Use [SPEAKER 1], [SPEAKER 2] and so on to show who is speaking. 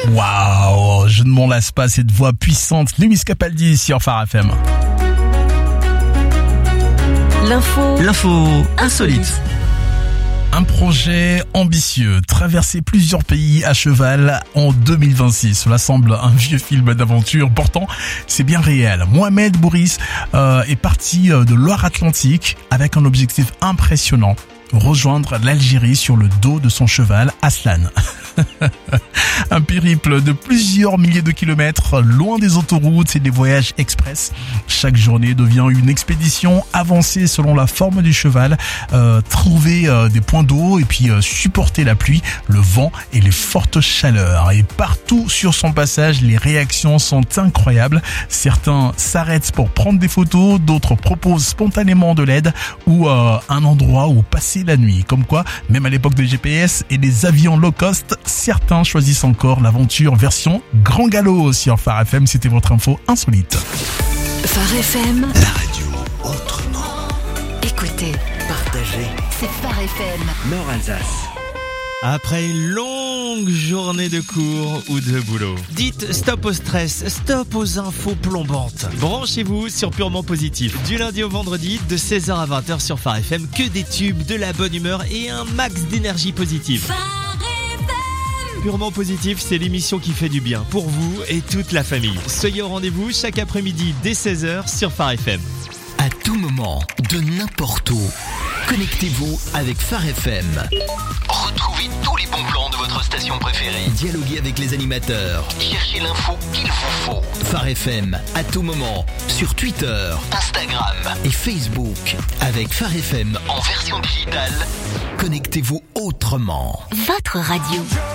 [SPEAKER 1] Waouh, je ne m'en lasse pas, cette voix puissante. Lewis Capaldi sur Phare FM.
[SPEAKER 2] L'info insolite.
[SPEAKER 1] Un projet ambitieux, traverser plusieurs pays à cheval en 2026. Cela semble un vieux film d'aventure, pourtant c'est bien réel. Mohamed Bouris est parti de Loire-Atlantique avec un objectif impressionnant: rejoindre l'Algérie sur le dos de son cheval Aslan. Un périple de plusieurs milliers de kilomètres, loin des autoroutes et des voyages express. Chaque journée devient une expédition avancée selon la forme du cheval, trouver des points d'eau et puis supporter la pluie, le vent et les fortes chaleurs. Et partout sur son passage, les réactions sont incroyables. Certains s'arrêtent pour prendre des photos, d'autres proposent spontanément de l'aide ou un endroit où passer la nuit. Comme quoi, même à l'époque des GPS et des avions low cost, certains choisissent encore l'aventure version grand galop sur Phare FM. C'était votre info insolite.
[SPEAKER 3] Phare FM,
[SPEAKER 2] La radio autrement.
[SPEAKER 3] écoutez,
[SPEAKER 2] Partagez.
[SPEAKER 3] c'est Phare FM.
[SPEAKER 2] Nord-Alsace.
[SPEAKER 4] Après une longue journée de cours ou de boulot, dites stop au stress, stop aux infos plombantes. Branchez-vous sur Purement Positif. Du lundi au vendredi, de 16h à 20h sur Phare FM, que des tubes, de la bonne humeur et un max d'énergie positive. Purement Positif, c'est l'émission qui fait du bien pour vous et toute la famille. Soyez au rendez-vous chaque après-midi dès 16h sur Phare FM.
[SPEAKER 2] À tout moment, de n'importe où, connectez-vous avec Phare FM. Retrouvez tous les bons plans de votre station préférée. Dialoguez avec les animateurs. Cherchez l'info qu'il vous faut. Phare FM, à tout moment, sur Twitter, Instagram et Facebook. Avec Phare FM en version digitale, connectez-vous autrement.
[SPEAKER 3] Votre radio.